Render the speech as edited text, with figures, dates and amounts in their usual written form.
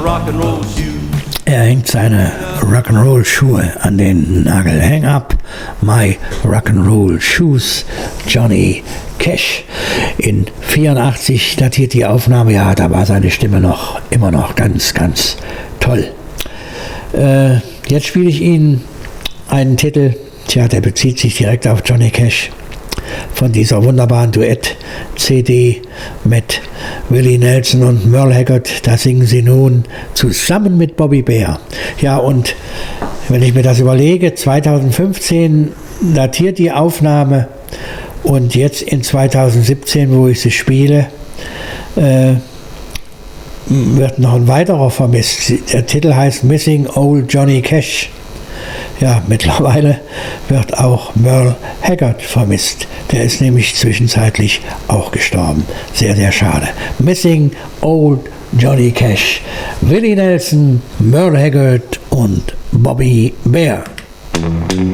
Er hängt seine Rock'n'Roll-Schuhe an den Nagel. Hang up my Rock'n'Roll Shoes, Johnny Cash. In 84 datiert die Aufnahme, ja, da war seine Stimme immer noch ganz, ganz toll. Jetzt spiele ich Ihnen einen Titel, der bezieht sich direkt auf Johnny Cash, von dieser wunderbaren Duett-CD mit Willie Nelson und Merle Haggard. Da singen sie nun zusammen mit Bobby Bare. Ja, und wenn ich mir das überlege, 2015 datiert die Aufnahme und jetzt in 2017, wo ich sie spiele, wird noch ein weiterer vermisst. Der Titel heißt Missing Old Johnny Cash. Ja, mittlerweile wird auch Merle Haggard vermisst. Der ist nämlich zwischenzeitlich auch gestorben. Sehr, sehr schade. Missing Old Johnny Cash. Willie Nelson, Merle Haggard und Bobby Bare.